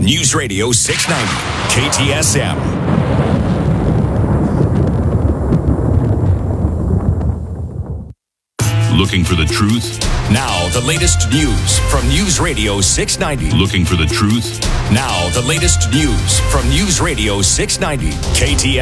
News Radio 690, KTSM. Looking for the truth? Now, the latest news from News Radio 690. Looking for the truth? Now, the latest news from News Radio 690, KTSM.